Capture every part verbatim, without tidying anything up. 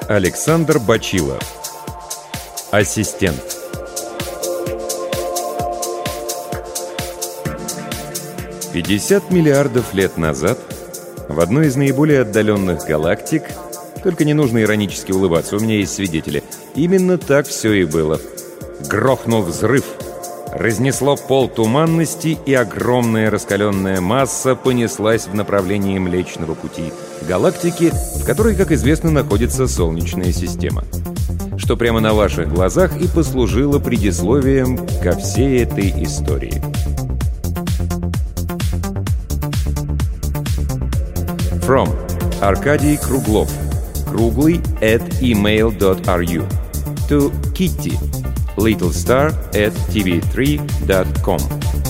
Александр Бачилов. Ассистент. пятьдесят миллиардов лет назад в одной из наиболее отдаленных галактик, только не нужно иронически улыбаться, у меня есть свидетели, именно так все и было. Грохнул взрыв, разнесло пол туманности, и огромная раскаленная масса понеслась в направлении Млечного Пути, галактики, в которой, как известно, находится Солнечная система. Что прямо на ваших глазах и послужило предисловием ко всей этой истории. From Аркадий Круглов. Круглый at email dot ru. To Kitty. Little Star at ти ви три dot com.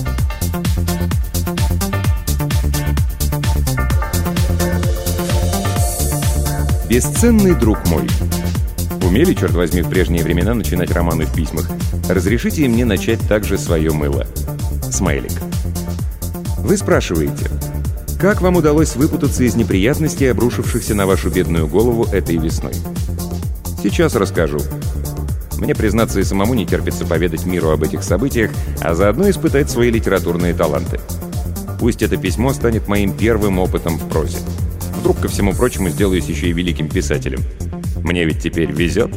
Бесценный друг мой. Умели, черт возьми, в прежние времена начинать романы в письмах? Разрешите мне начать также свое мыло. Смайлик. Вы спрашиваете, как вам удалось выпутаться из неприятностей, обрушившихся на вашу бедную голову этой весной? Сейчас расскажу. Мне, признаться, и самому не терпится поведать миру об этих событиях, а заодно испытать свои литературные таланты. Пусть это письмо станет моим первым опытом в прозе. Вдруг, ко всему прочему, сделаюсь еще и великим писателем. Мне ведь теперь везет.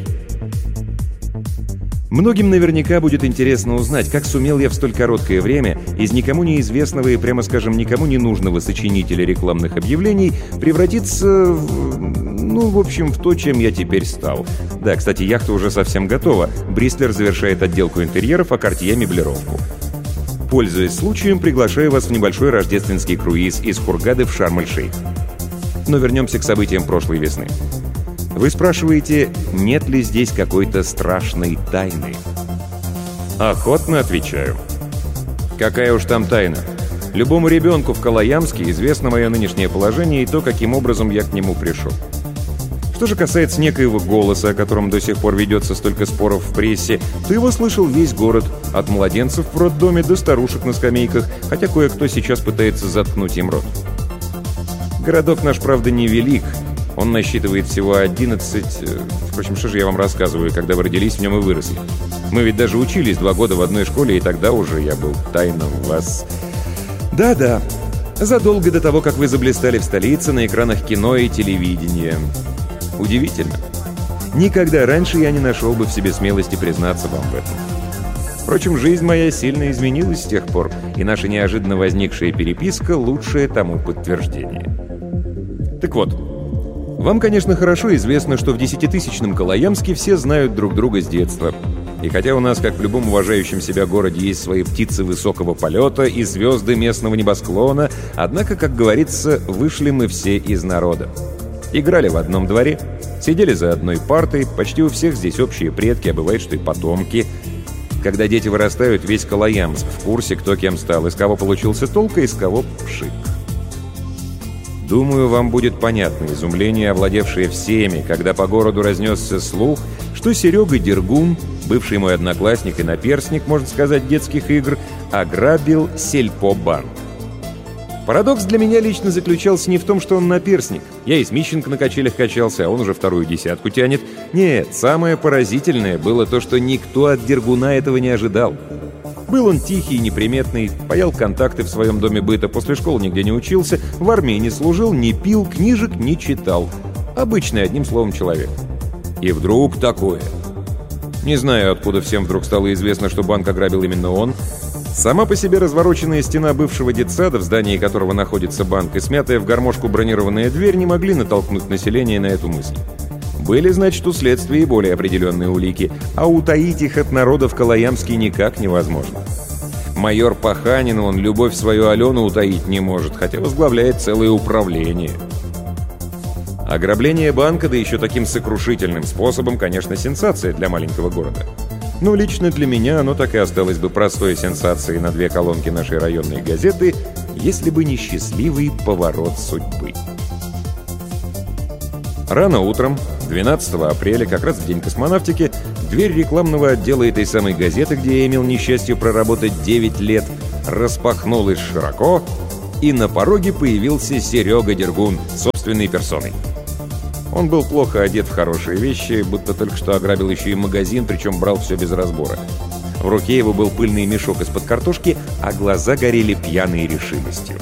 Многим наверняка будет интересно узнать, как сумел я в столь короткое время из никому неизвестного и, прямо скажем, никому не нужного сочинителя рекламных объявлений превратиться в... ну, в общем, в то, чем я теперь стал. Да, кстати, яхта уже совсем готова. Бристлер завершает отделку интерьеров, а Картье — меблировку. Пользуясь случаем, приглашаю вас в небольшой рождественский круиз из Хургады в Шарм-эль-Шейх. Но вернемся к событиям прошлой весны. Вы спрашиваете, нет ли здесь какой-то страшной тайны? Охотно отвечаю. Какая уж там тайна? Любому ребенку в Калаямске известно мое нынешнее положение и то, каким образом я к нему пришел. Что же касается некоего голоса, о котором до сих пор ведется столько споров в прессе, то его слышал весь город, от младенцев в роддоме до старушек на скамейках, хотя кое-кто сейчас пытается заткнуть им рот. Городок наш, правда, невелик. Он насчитывает всего одиннадцать... Впрочем, что же я вам рассказываю, когда вы родились в нем и выросли? Мы ведь даже учились два года в одной школе, и тогда уже я был тайно в вас... Да-да, задолго до того, как вы заблистали в столице на экранах кино и телевидения. Удивительно. Никогда раньше я не нашел бы в себе смелости признаться вам в этом. Впрочем, жизнь моя сильно изменилась с тех пор, и наша неожиданно возникшая переписка — лучшее тому подтверждение. Так вот, вам, конечно, хорошо известно, что в десятитысячном Калаямске все знают друг друга с детства. И хотя у нас, как в любом уважающем себя городе, есть свои птицы высокого полета и звезды местного небосклона, однако, как говорится, вышли мы все из народа. Играли в одном дворе, сидели за одной партой, почти у всех здесь общие предки, а бывает, что и потомки. Когда дети вырастают, весь Калаямск в курсе, кто кем стал, из кого получился толк, и из кого пшик. Думаю, вам будет понятно изумление, овладевшее всеми, когда по городу разнесся слух, что Серега Дергун, бывший мой одноклассник и наперсник, можно сказать, детских игр, ограбил Сельпо-банк. Парадокс для меня лично заключался не в том, что он наперсник. Я и с Мищенко на качелях качался, а он уже вторую десятку тянет. Нет, самое поразительное было то, что никто от Дергуна этого не ожидал. Был он тихий и неприметный, паял контакты в своем доме быта, после школы нигде не учился, в армии не служил, не пил, книжек не читал. Обычный, одним словом, человек. И вдруг такое. Не знаю, откуда всем вдруг стало известно, что банк ограбил именно он. Сама по себе развороченная стена бывшего детсада, в здании которого находится банк, и смятая в гармошку бронированная дверь не могли натолкнуть население на эту мысль. Были, значит, у следствия и более определенные улики, а утаить их от народа в Калаямске никак невозможно. Майор Паханин, он любовь свою Алену утаить не может, хотя возглавляет целое управление. Ограбление банка, да еще таким сокрушительным способом, конечно, сенсация для маленького города. Но лично для меня оно так и осталось бы простой сенсацией на две колонки нашей районной газеты, если бы не счастливый поворот судьбы. Рано утром, двенадцатого апреля, как раз в день космонавтики, дверь рекламного отдела этой самой газеты, где я имел несчастье проработать девять лет, распахнулась широко, и на пороге появился Серега Дергун собственной персоной. Он был плохо одет в хорошие вещи, будто только что ограбил еще и магазин, причем брал все без разбора. В руке его был пыльный мешок из-под картошки, а глаза горели пьяной решимостью.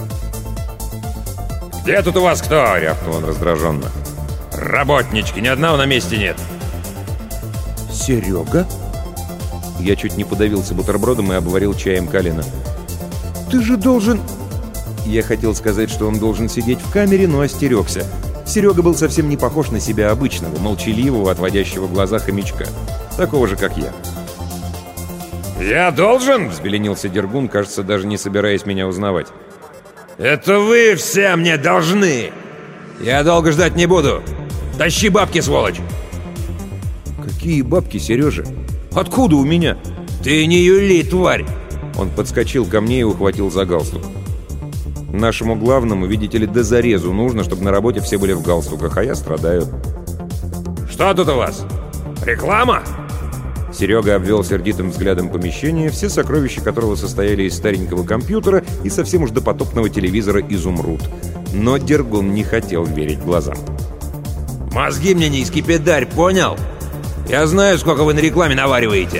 «Где тут у вас кто?» — рявкнул он раздраженно. «Работнички, ни одного на месте нет!» «Серега?» Я чуть не подавился бутербродом и обварил чаем колено. «Ты же должен...» Я хотел сказать, что он должен сидеть в камере, но остерегся. Серега был совсем не похож на себя обычного, молчаливого, отводящего глаза хомячка. Такого же, как я. «Я должен?» — взбеленился Дергун, кажется, даже не собираясь меня узнавать. «Это вы все мне должны! Я долго ждать не буду! Тащи бабки, сволочь!» «Какие бабки, Сережа? Откуда у меня?» «Ты не юли, тварь!» Он подскочил ко мне и ухватил за галстук. Нашему главному, видите ли, до зарезу нужно, чтобы на работе все были в галстуках, а я страдаю. «Что тут у вас? Реклама?» Серега обвел сердитым взглядом помещение, все сокровища которого состояли из старенького компьютера и совсем уж допотопного телевизора «Изумруд». Но Дергун не хотел верить глазам. «Мозги мне не искипидарь, понял? Я знаю, сколько вы на рекламе навариваете!»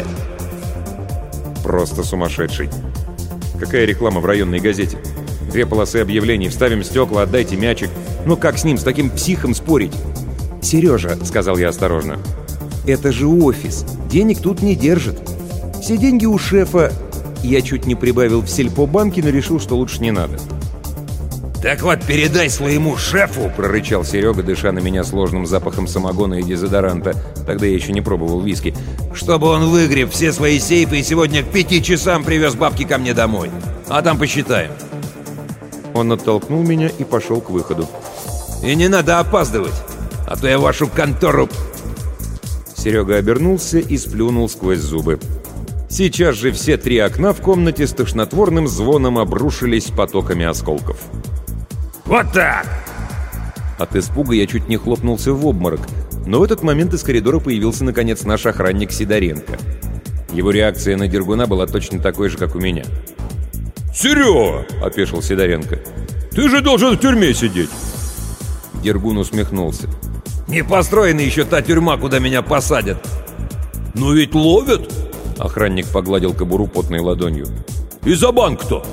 Просто сумасшедший. Какая реклама в районной газете? Две полосы объявлений, вставим стекла, отдайте мячик. Ну как с ним, с таким психом спорить? «Сережа», — сказал я осторожно, — «это же офис, денег тут не держит. Все деньги у шефа...» Я чуть не прибавил в сельпо-банке, но решил, что лучше не надо. «Так вот, передай своему шефу», — прорычал Серега, дыша на меня сложным запахом самогона и дезодоранта. Тогда я еще не пробовал виски. «Чтобы он выгреб все свои сейфы и сегодня к пяти часам привез бабки ко мне домой. А там посчитаем». Он оттолкнул меня и пошел к выходу. «И не надо опаздывать, а то я вашу контору...» Серега обернулся и сплюнул сквозь зубы. Сейчас же все три окна в комнате с тошнотворным звоном обрушились потоками осколков. «Вот так!» От испуга я чуть не хлопнулся в обморок, но в этот момент из коридора появился, наконец, наш охранник Сидоренко. Его реакция на Дергуна была точно такой же, как у меня. «Серега!» — опешил Сидоренко. «Ты же должен в тюрьме сидеть!» Дергун усмехнулся. «Не построена еще та тюрьма, куда меня посадят!» «Но ведь ловят!» — охранник погладил кобуру потной ладонью. «И за банк-то!»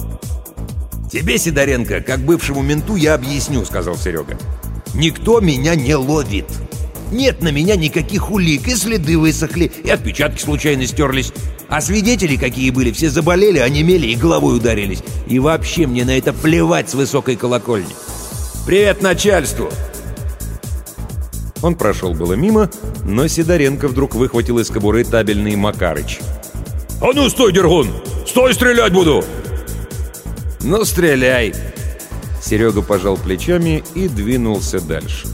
«Тебе, Сидоренко, как бывшему менту, я объясню», — сказал Серега. «Никто меня не ловит. Нет на меня никаких улик, и следы высохли, и отпечатки случайно стерлись. А свидетели, какие были, все заболели, онемели и головой ударились. И вообще мне на это плевать с высокой колокольни. Привет начальству!» Он прошел было мимо, но Сидоренко вдруг выхватил из кобуры табельный Макарыч. «А ну стой, Дергун! Стой, стрелять буду!» «Ну, стреляй!» Серега пожал плечами и двинулся дальше.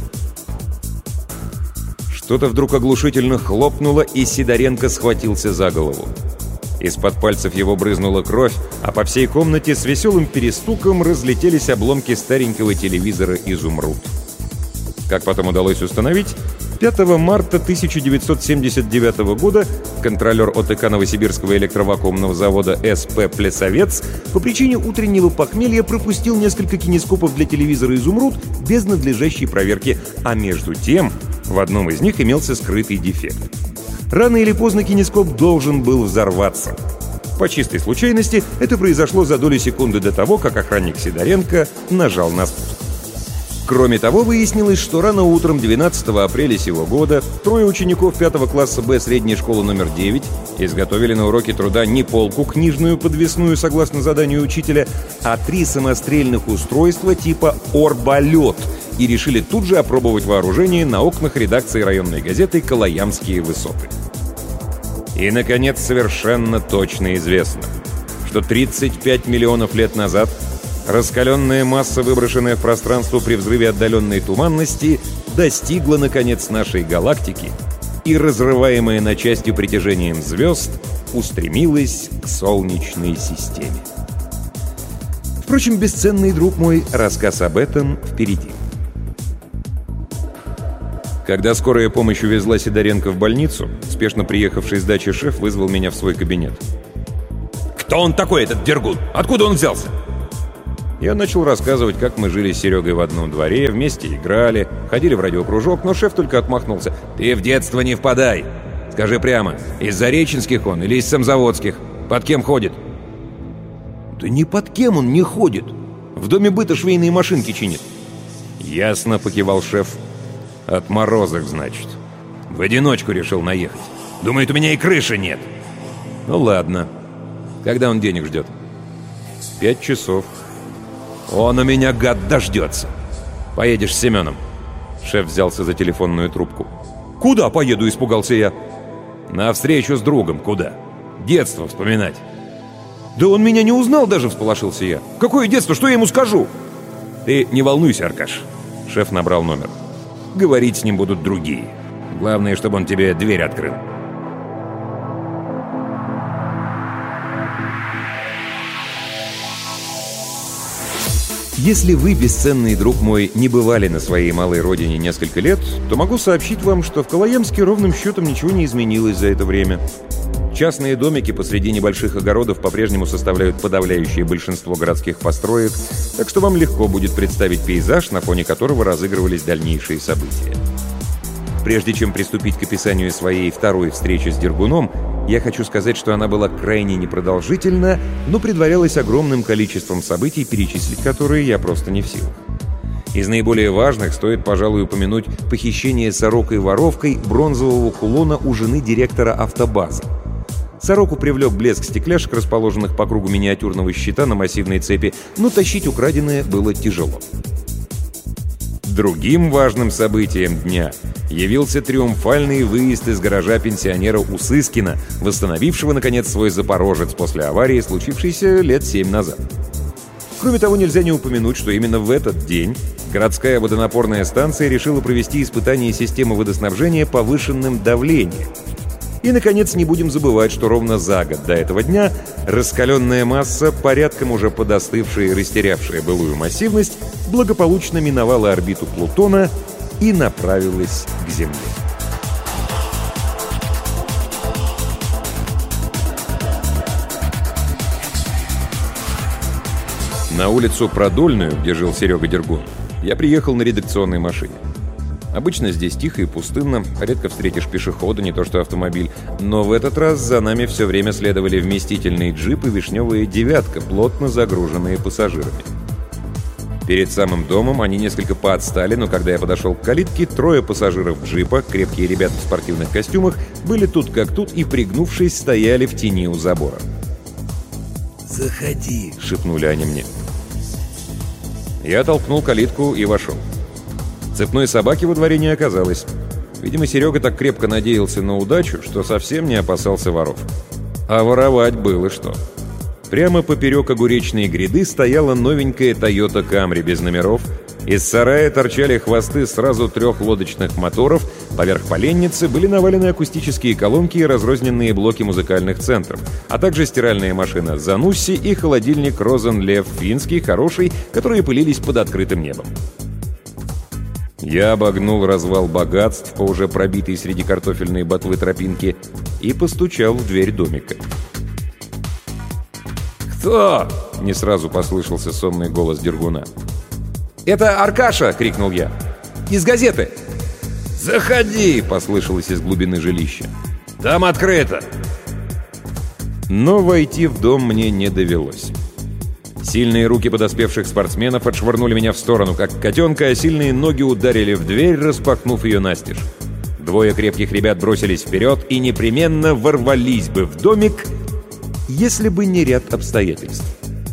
Что-то вдруг оглушительно хлопнуло, и Сидоренко схватился за голову. Из-под пальцев его брызнула кровь, а по всей комнате с веселым перестуком разлетелись обломки старенького телевизора «Изумруд». Как потом удалось установить, пятого марта тысяча девятьсот семьдесят девятого года контролер ОТК Новосибирского электровакуумного завода эс пэ «Плесовец» по причине утреннего похмелья пропустил несколько кинескопов для телевизора «Изумруд» без надлежащей проверки, а между тем в одном из них имелся скрытый дефект. Рано или поздно кинескоп должен был взорваться. По чистой случайности это произошло за долю секунды до того, как охранник Сидоренко нажал на спуск. Кроме того, выяснилось, что рано утром двенадцатого апреля сего года трое учеников пятого класса Б средней школы номер девять изготовили на уроке труда не полку книжную подвесную согласно заданию учителя, а три самострельных устройства типа «Орболет» и решили тут же опробовать вооружение на окнах редакции районной газеты «Калаямские высоты». И, наконец, совершенно точно известно, что тридцать пять миллионов лет назад раскаленная масса, выброшенная в пространство при взрыве отдаленной туманности, достигла, наконец, нашей галактики и, разрываемая на части притяжением звезд, устремилась к Солнечной системе. Впрочем, бесценный друг мой, рассказ об этом впереди. Когда скорая помощь увезла Сидоренко в больницу, спешно приехавший с дачи шеф вызвал меня в свой кабинет. «Кто он такой, этот Дергун? Откуда он взялся?» Я начал рассказывать, как мы жили с Серегой в одном дворе, вместе играли, ходили в радиокружок, но шеф только отмахнулся. «Ты в детство не впадай! Скажи прямо, из Зареченских он или из Самзаводских? Под кем ходит?» «Да ни под кем он не ходит! В доме быта швейные машинки чинит». «Ясно», — покивал шеф. «Отморозок, значит. В одиночку решил наехать. Думает, у меня и крыши нет». «Ну ладно. Когда он денег ждет?» «Пять часов». «Он у меня, гад, дождется. Поедешь с Семеном». Шеф взялся за телефонную трубку. «Куда поеду?» — испугался я. «На встречу с другом. Куда? Детство вспоминать». «Да он меня не узнал даже», — всполошился я. «Какое детство? Что я ему скажу?» «Ты не волнуйся, Аркаш». Шеф набрал номер. «Говорить с ним будут другие. Главное, чтобы он тебе дверь открыл». Если вы, бесценный друг мой, не бывали на своей малой родине несколько лет, то могу сообщить вам, что в Калаемске ровным счетом ничего не изменилось за это время. Частные домики посреди небольших огородов по-прежнему составляют подавляющее большинство городских построек, так что вам легко будет представить пейзаж, на фоне которого разыгрывались дальнейшие события. Прежде чем приступить к описанию своей второй встречи с Дергуном, я хочу сказать, что она была крайне непродолжительна, но предварялась огромным количеством событий, перечислить которые я просто не в силах. Из наиболее важных стоит, пожалуй, упомянуть похищение сорокой-воровкой бронзового кулона у жены директора автобазы. Сороку привлек блеск стекляшек, расположенных по кругу миниатюрного щита на массивной цепи, но тащить украденное было тяжело. Другим важным событием дня явился триумфальный выезд из гаража пенсионера Усыскина, восстановившего, наконец, свой «Запорожец» после аварии, случившейся лет семь назад. Кроме того, нельзя не упомянуть, что именно в этот день городская водонапорная станция решила провести испытание системы водоснабжения повышенным давлением. И, наконец, не будем забывать, что ровно за год до этого дня раскаленная масса, порядком уже подостывшая и растерявшая былую массивность, благополучно миновала орбиту Плутона и направилась к Земле. На улицу Продольную, где жил Серега Дергун, я приехал на редакционной машине. Обычно здесь тихо и пустынно, редко встретишь пешехода, не то что автомобиль. Но в этот раз за нами все время следовали вместительный джип и вишневая девятка, плотно загруженные пассажирами. Перед самым домом они несколько поотстали, но когда я подошел к калитке, трое пассажиров джипа, крепкие ребята в спортивных костюмах, были тут как тут и, пригнувшись, стояли в тени у забора. «Заходи», — шепнули они мне. Я толкнул калитку и вошел. Цепной собаки во дворе не оказалось. Видимо, Серега так крепко надеялся на удачу, что совсем не опасался воров. А воровать было что. Прямо поперек огуречной гряды стояла новенькая Toyota Camry без номеров. Из сарая торчали хвосты сразу трех лодочных моторов. Поверх поленницы были навалены акустические колонки и разрозненные блоки музыкальных центров, а также стиральная машина Занусси и холодильник Розенлев финский, хороший, которые пылились под открытым небом. Я обогнул развал богатств по уже пробитой среди картофельной ботвы тропинки и постучал в дверь домика. «Кто?» — не сразу послышался сонный голос Дергуна. «Это Аркаша!» — крикнул я. «Из газеты!» «Заходи!» — послышалось из глубины жилища. «Там открыто!» Но войти в дом мне не довелось. Сильные руки подоспевших спортсменов отшвырнули меня в сторону, как котенка, а сильные ноги ударили в дверь, распахнув ее настежь. Двое крепких ребят бросились вперед и непременно ворвались бы в домик, если бы не ряд обстоятельств.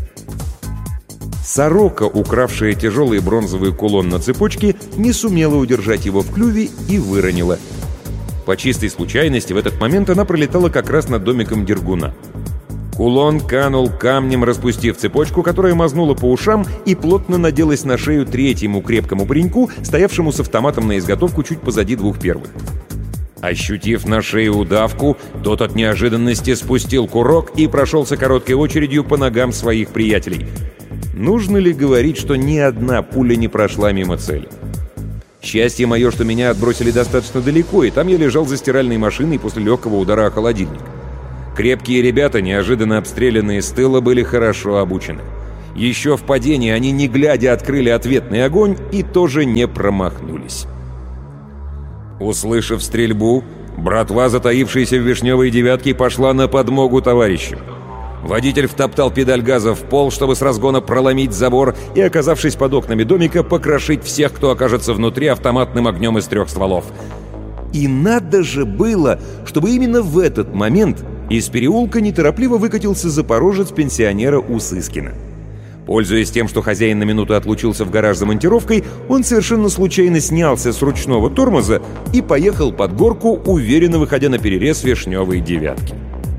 Сорока, укравшая тяжелый бронзовый кулон на цепочке, не сумела удержать его в клюве и выронила. По чистой случайности в этот момент она пролетала как раз над домиком Дергуна. Кулон канул камнем, распустив цепочку, которая мазнула по ушам и плотно наделась на шею третьему крепкому пареньку, стоявшему с автоматом на изготовку чуть позади двух первых. Ощутив на шее удавку, тот от неожиданности спустил курок и прошелся короткой очередью по ногам своих приятелей. Нужно ли говорить, что ни одна пуля не прошла мимо цели? Счастье мое, что меня отбросили достаточно далеко, и там я лежал за стиральной машиной после легкого удара о холодильник. Крепкие ребята, неожиданно обстрелянные с тыла, были хорошо обучены. Еще в падении они, не глядя, открыли ответный огонь и тоже не промахнулись. Услышав стрельбу, братва, затаившаяся в вишневой девятке, пошла на подмогу товарищам. Водитель втоптал педаль газа в пол, чтобы с разгона проломить забор и, оказавшись под окнами домика, покрошить всех, кто окажется внутри, автоматным огнем из трех стволов. И надо же было, чтобы именно в этот момент из переулка неторопливо выкатился запорожец пенсионера Усыскина. Пользуясь тем, что хозяин на минуту отлучился в гараж за монтировкой, он совершенно случайно снялся с ручного тормоза и поехал под горку, уверенно выходя на перерез вишневой девятки.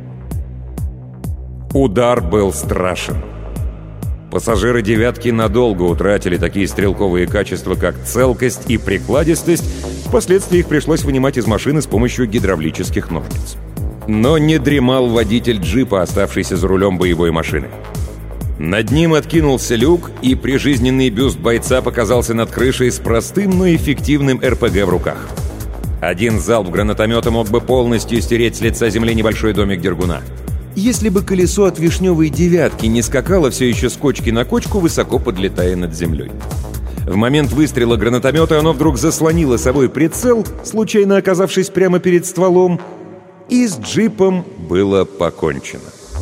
Удар был страшен. Пассажиры «девятки» надолго утратили такие стрелковые качества, как целкость и прикладистость. Впоследствии их пришлось вынимать из машины с помощью гидравлических ножниц. Но не дремал водитель джипа, оставшийся за рулем боевой машины. Над ним откинулся люк, и прижизненный бюст бойца показался над крышей с простым, но эффективным эр пэ гэ в руках. Один залп гранатомета мог бы полностью стереть с лица земли небольшой домик Дергуна. Если бы колесо от вишневой девятки не скакало все еще с кочки на кочку, высоко подлетая над землей. В момент выстрела гранатомета оно вдруг заслонило собой прицел, случайно оказавшись прямо перед стволом, и с джипом было покончено.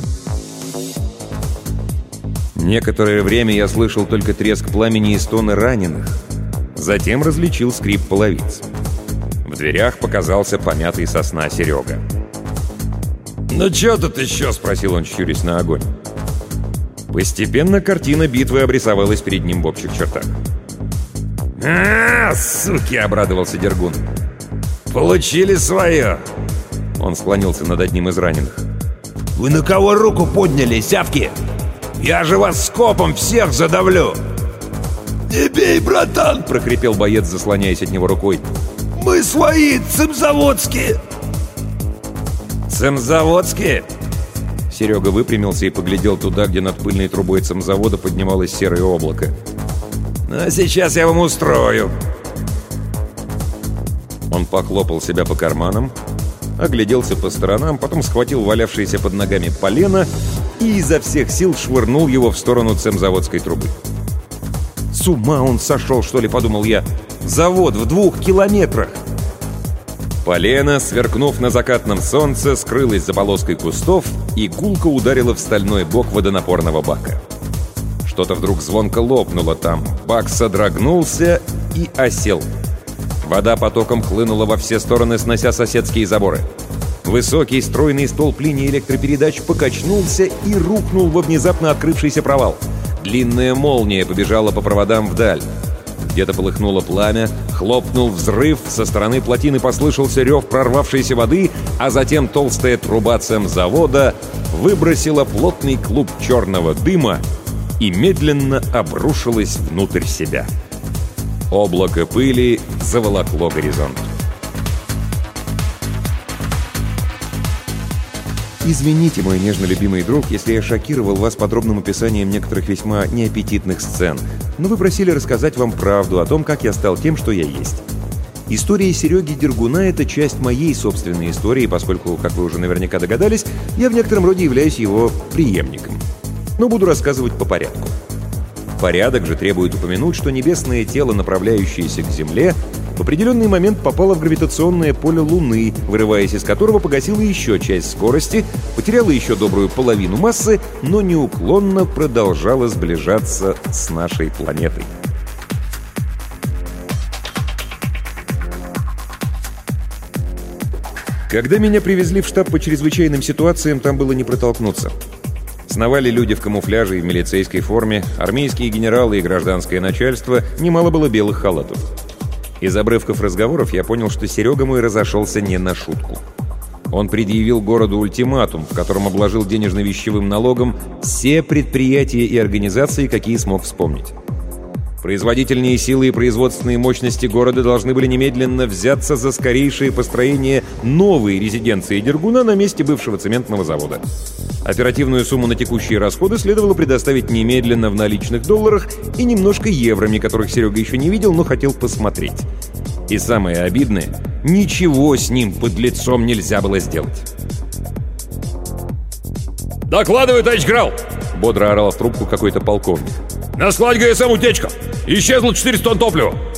Некоторое время я слышал только треск пламени и стоны раненых. Затем различил скрип половиц. В дверях показался помятый со сна Серега. «Ну чё тут еще?» — спросил он, щурясь на огонь. Постепенно картина битвы обрисовалась перед ним в общих чертах. «А, суки!» — обрадовался Дергун. «Получили свое!» Он склонился над одним из раненых. «Вы на кого руку подняли, сявки? Я же вас скопом всех задавлю!» «Не бей, братан!» — прохрипел боец, заслоняясь от него рукой. «Мы свои, цимзаводские!» «Цемзаводские?» Серега выпрямился и поглядел туда, где над пыльной трубой цемзавода поднималось серое облако. «Ну, сейчас я вам устрою!» Он похлопал себя по карманам, огляделся по сторонам, потом схватил валявшееся под ногами полено и изо всех сил швырнул его в сторону цемзаводской трубы. «С ума он сошел, что ли?» — подумал я. «Завод в двух километрах!» Полено, сверкнув на закатном солнце, скрылось за полоской кустов и гулко ударило в стальной бок водонапорного бака. Что-то вдруг звонко лопнуло там. Бак содрогнулся и осел. Вода потоком хлынула во все стороны, снося соседские заборы. Высокий стройный столб линии электропередач покачнулся и рухнул во внезапно открывшийся провал. Длинная молния побежала по проводам вдаль. Где-то полыхнуло пламя, хлопнул взрыв, со стороны плотины послышался рев прорвавшейся воды, а затем толстая труба цемзавода выбросила плотный клуб черного дыма и медленно обрушилась внутрь себя. Облако пыли заволокло горизонт. Извините, мой нежно любимый друг, если я шокировал вас подробным описанием некоторых весьма неаппетитных сцен, но вы просили рассказать вам правду о том, как я стал тем, что я есть. История Сереги Дергуна — это часть моей собственной истории, поскольку, как вы уже наверняка догадались, я в некотором роде являюсь его преемником. Но буду рассказывать по порядку. Порядок же требует упомянуть, что небесное тело, направляющееся к Земле, в определенный момент попало в гравитационное поле Луны, вырываясь из которого погасило еще часть скорости, потеряло еще добрую половину массы, но неуклонно продолжало сближаться с нашей планетой. Когда меня привезли в штаб по чрезвычайным ситуациям, там было не протолкнуться. Сновали люди в камуфляже и в милицейской форме, армейские генералы и гражданское начальство, немало было белых халатов. Из обрывков разговоров я понял, что Серега мой разошелся не на шутку. Он предъявил городу ультиматум, в котором обложил денежно-вещевым налогом все предприятия и организации, какие смог вспомнить. Производительные силы и производственные мощности города должны были немедленно взяться за скорейшее построение новой резиденции Дергуна на месте бывшего цементного завода. Оперативную сумму на текущие расходы следовало предоставить немедленно в наличных долларах и немножко еврами, которых Серега еще не видел, но хотел посмотреть. И самое обидное, ничего с ним под лицом нельзя было сделать. «Докладываю, товарищ генерал! бодро орал в трубку какой-то полковник. «На складе ГСМ утечка! Исчезло четыреста тонн топлива!